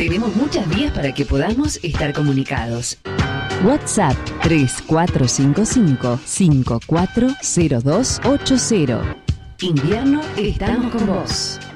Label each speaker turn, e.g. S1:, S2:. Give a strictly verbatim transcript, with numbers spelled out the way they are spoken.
S1: Tenemos muchas vías para que podamos estar comunicados. WhatsApp tres cuatro cinco cinco, cinco cuatro cero dos ocho cero. Invierno, estamos con vos.